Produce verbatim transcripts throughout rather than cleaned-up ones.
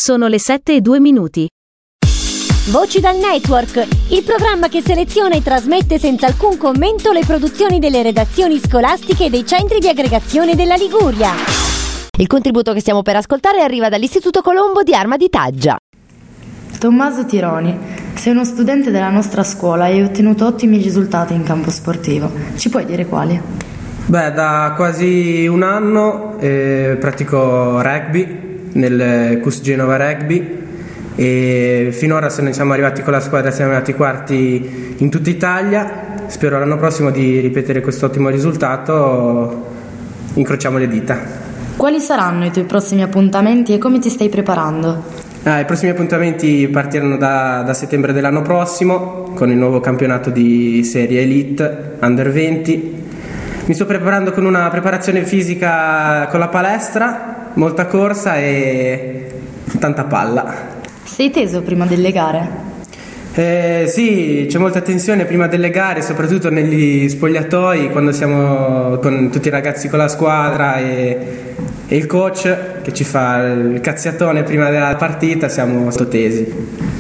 Sono le sette e due minuti. Voci dal Network, il programma che seleziona e trasmette senza alcun commento le produzioni delle redazioni scolastiche e dei centri di aggregazione della Liguria. Il contributo che stiamo per ascoltare arriva dall'Istituto Colombo di Arma di Taggia. Tommaso Tironi, sei uno studente della nostra scuola e hai ottenuto ottimi risultati in campo sportivo. Ci puoi dire quali? Beh, da quasi un anno eh, pratico rugby nel C U S Genova Rugby e finora se ne siamo arrivati con la squadra, siamo arrivati quarti in tutta Italia. Spero l'anno prossimo di ripetere questo ottimo risultato, incrociamo le dita. Quali saranno i tuoi prossimi appuntamenti e come ti stai preparando? Ah, I prossimi appuntamenti partiranno da, da settembre dell'anno prossimo con il nuovo campionato di serie Elite Under venti. Mi sto preparando con una preparazione fisica con la palestra, molta corsa e tanta palla. Sei teso prima delle gare? Eh, sì, c'è molta tensione prima delle gare, soprattutto negli spogliatoi, quando siamo con tutti i ragazzi con la squadra e, e il coach che ci fa il cazziatone prima della partita, siamo molto tesi.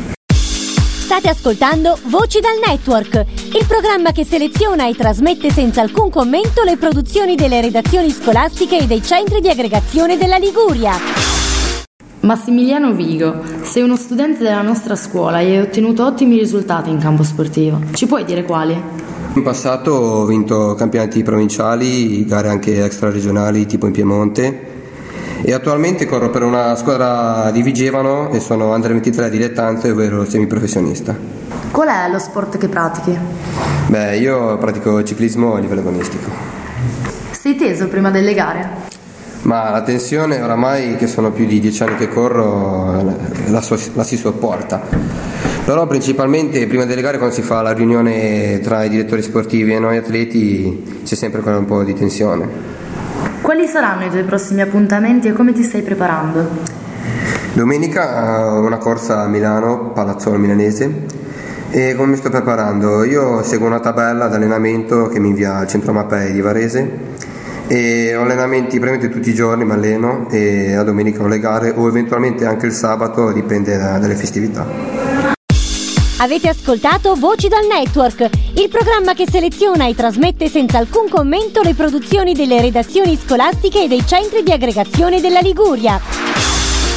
State ascoltando Voci dal Network, il programma che seleziona e trasmette senza alcun commento le produzioni delle redazioni scolastiche e dei centri di aggregazione della Liguria. Massimiliano Vigo, sei uno studente della nostra scuola e hai ottenuto ottimi risultati in campo sportivo. Ci puoi dire quali? In passato ho vinto campionati provinciali, gare anche extraregionali tipo in Piemonte e attualmente corro per una squadra di Vigevano e sono under ventitré dilettante, ovvero semiprofessionista. Qual è lo sport che pratichi? Beh, io pratico ciclismo a livello agonistico. Sei teso prima delle gare? Ma la tensione oramai, che sono più di dieci anni che corro, la, so- la si sopporta. Però principalmente prima delle gare, quando si fa la riunione tra i direttori sportivi e noi atleti, c'è sempre quella un po' di tensione. Quali saranno i tuoi prossimi appuntamenti e come ti stai preparando? Domenica una corsa a Milano, Palazzolo Milanese. E come mi sto preparando? Io seguo una tabella d'allenamento che mi invia al centro Mappei di Varese e ho allenamenti praticamente tutti i giorni, mi alleno e la domenica ho le gare o eventualmente anche il sabato, dipende da, dalle festività. Avete ascoltato Voci dal Network, il programma che seleziona e trasmette senza alcun commento le produzioni delle redazioni scolastiche e dei centri di aggregazione della Liguria.